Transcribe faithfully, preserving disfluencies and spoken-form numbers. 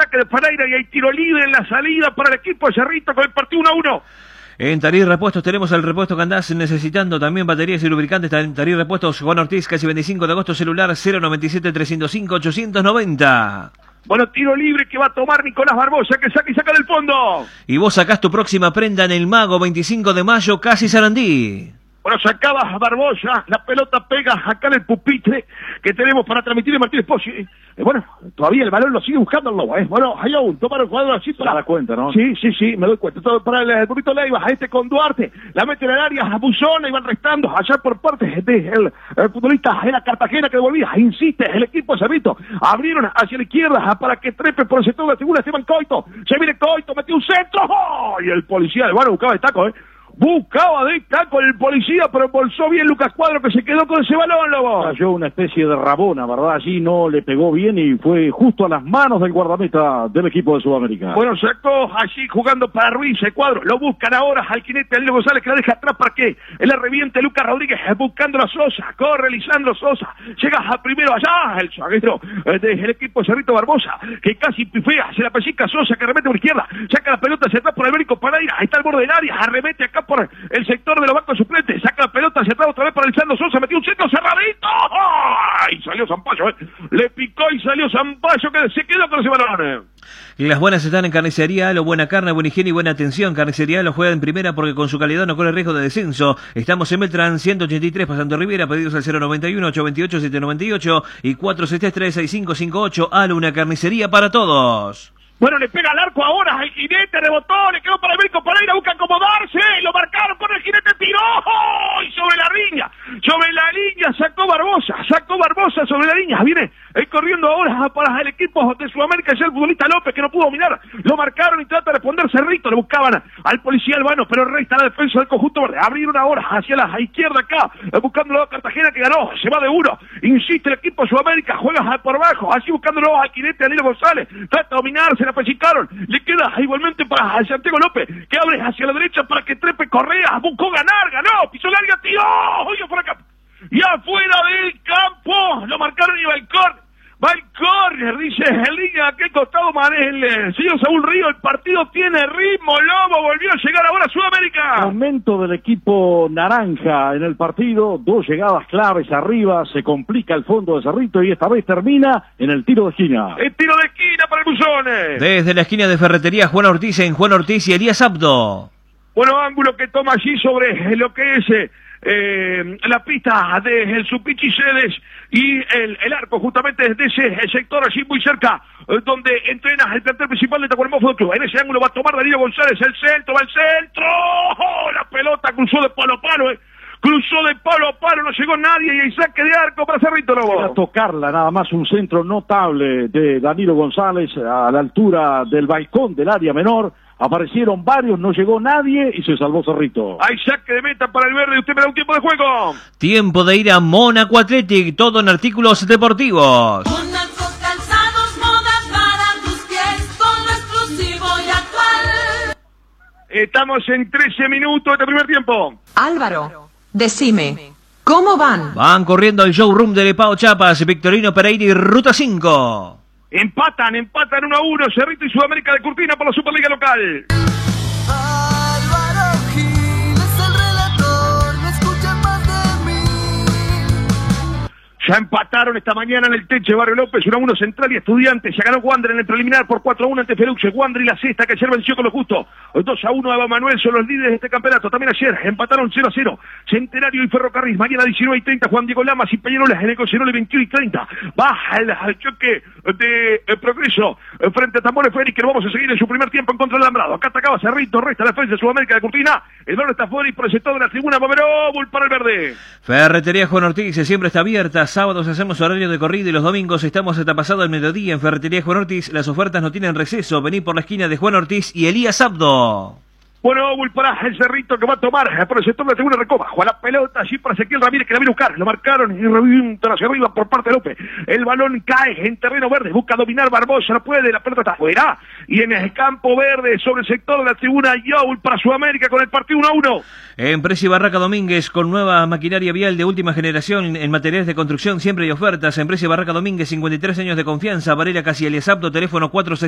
saque de Pereira y hay tiro libre en la salida para el equipo de Cerrito con el partido uno a uno. En Tarí Repuestos tenemos el repuesto que andás necesitando, también baterías y lubricantes. En Tarí Repuestos, Juan Ortiz, casi veinticinco de agosto, celular cero noventa y siete, trescientos cinco, ochocientos noventa. Bueno, tiro libre que va a tomar Nicolás Barbosa, que saca y saca del fondo. Y vos sacás tu próxima prenda en el Mago, veinticinco de mayo, casi Sarandí. Bueno, sacaba Barbosa, la pelota pega acá en el pupitre que tenemos para transmitir el Martínez Pozzi. Eh, bueno, todavía el balón lo sigue buscando el Lobo, ¿eh? Bueno, hay aún, tomaron el jugador así para... Se da cuenta, ¿no? Sí, sí, sí, me doy cuenta. Todo para el, el burrito Leiva, a este con Duarte, la mete en el área, a Buzón, iban restando allá por parte del el futbolista era Cartagena que devolvía, insiste, el equipo de Cerrito, abrieron hacia la izquierda para que trepe por el sector de la segunda, Esteban Coito, se viene Coito, metió un centro, ¡oh! Y el policía del bueno buscaba el taco, ¿eh? Buscaba de taco el policía, pero embolsó bien Lucas Cuadro, que se quedó con ese balón, Lobo. Cayó una especie de rabona, ¿verdad? Allí no le pegó bien y fue justo a las manos del guardameta del equipo de Sudamérica. Bueno, sacó allí jugando para Ruiz el Cuadro. Lo buscan ahora al jinete Danilo González, que la deja atrás para que le reviente Lucas Rodríguez, buscando a Sosa. Corre Lisandro Sosa. Llega a primero allá el zaguero del equipo de Cerrito Barbosa, que casi pifea. Se la pellizca Sosa, que remete por izquierda. Saca la pelota hacia atrás por Albérico Pereira. Ahí está el borde del área. Arremete acá por el sector de los bancos suplentes, saca la pelota hacia atrás otra vez para Lisandro Sosa, metió un centro cerradito, ¡ay! Salió Zampayo, ¿eh? Le picó y salió Zampayo, que se quedó con ese balón. Y las buenas están en Carnicería Alo, buena carne, buena higiene y buena atención. Carnicería Alo juega en primera porque con su calidad no corre riesgo de descenso. Estamos en Beltrán ciento ochenta y tres, pasando Rivera, pedidos al cero noventa y uno, ochocientos veintiocho, setecientos noventa y ocho y cuatro setenta y tres, sesenta y cinco cincuenta y ocho. Alo, una carnicería para todos. Bueno, le pega al arco ahora al jinete, rebotó, le quedó para el Albérico Pereira, busca acomodarse, lo marcaron por el jinete, tiró, ¡oh! Y sobre la línea, sobre la línea sacó Barbosa, sacó Barbosa sobre la línea, viene eh, corriendo ahora para el equipo de Sudamérica, ya el futbolista López, que no pudo dominar, lo marcaron y trata de responder Cerrito, le buscaban al policía Albano, pero resta la defensa del conjunto verde, abrieron ahora hacia la izquierda acá, eh, buscándolo a Cartagena, que ganó, se va de uno, insiste el equipo de Sudamérica, juega por abajo, así buscándolo al jinete Danilo González, trata de dominarse, la pellizcaron, le queda igualmente para Santiago López, que abre hacia la derecha para que trepe Correa, buscó ganar, ganó, pisó larga, tiró, oye, fuera campo, y afuera del campo, lo marcaron y va el córner, va el córner, dice el línea, a qué costado maneja el señor Saúl Río, el partido tiene ritmo, Lobo volvió a llegar ahora a Sudamérica. Momento del equipo naranja en el partido, dos llegadas claves arriba, se complica el fondo de Cerrito y esta vez termina en el tiro de esquina. El tiro de esquina para el Buzón. Desde la esquina de Ferretería Juan Ortiz en Juan Ortiz y Elías Abdo. Bueno, ángulo que toma allí sobre lo que es eh, la pista de el Supichi Cedes y el, el arco justamente desde ese sector allí muy cerca eh, donde entrena el plantel principal de Tacuarembó Fútbol Club. En ese ángulo va a tomar Danilo González, el centro, va el centro, ¡oh! La pelota cruzó de palo a palo, eh. Cruzó de palo a palo, no llegó nadie y hay saque de arco para Cerrito, Lobo. A tocarla, nada más un centro notable de Danilo González a la altura del balcón del área menor. Aparecieron varios, no llegó nadie y se salvó Cerrito. Hay saque de meta para el verde, usted me da un tiempo de juego. Tiempo de ir a Mónaco Athletic, todo en artículos deportivos. Mónaco Calzados, moda para tus pies, con lo exclusivo y actual. Estamos en trece minutos de primer tiempo. Álvaro, decime, ¿cómo van? Van corriendo al showroom de Lepao Chiapas, Victorino Pereira y Ruta cinco. Empatan, empatan uno a uno, Cerrito y Sudamérica de Curtina por la Superliga local. Álvaro Gil es el relator, no escuchen más de mí. Ya empataron esta mañana en el techo de Barrio López, uno a uno Central y Estudiantes. Ya ganó Wander en el preliminar por cuatro a uno ante Feluxe. Wander y la cesta que ayer venció con lo justo. dos a uno Eva Manuel son los líderes de este campeonato. También ayer empataron cero a cero Centenario y Ferrocarril. Mañana diecinueve y treinta Juan Diego Lamas y Peñarolas en el Cocerole veintiuno y treinta. Baja el, el choque de el Progreso frente a Tambores Félix, que lo vamos a seguir en su primer tiempo en contra del Alambrado. Acá atacaba Cerrito, resta la defensa de Sudamérica de Curtina. El balón está fuera y por el sector de la tribuna va a haber óvul para el verde. Ferretería Juan Ortiz siempre está abierta. Sábados hacemos horario de corrida y los domingos estamos hasta pasado el mediodía en Ferretería Juan Ortiz. Las ofertas no tienen receso. Vení por la esquina de Juan Ortiz y Elías Abdo. Bueno, óvul para el Cerrito que va a tomar por el sector de la segunda recoba. Juega la pelota allí para Ezequiel Ramírez que la viene a buscar. Lo marcaron y revientan hacia arriba por parte de López. El balón cae en terreno verde. Busca dominar Barbosa. No puede. La pelota está fuera. Y en el campo verde sobre el sector de la tribuna y óvul para Sudamérica con el partido uno a uno. Empresa Barraca Domínguez con nueva maquinaria vial de última generación en materiales de construcción. Siempre hay ofertas. Empresa Barraca Domínguez, cincuenta y tres años de confianza. Varela Casi Elías Abdo, teléfono cuatro